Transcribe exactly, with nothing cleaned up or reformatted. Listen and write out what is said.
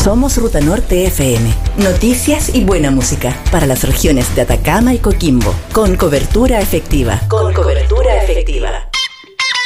Somos Ruta Norte F M. Noticias y buena música para las regiones de Atacama y Coquimbo. Con cobertura efectiva. Con cobertura efectiva.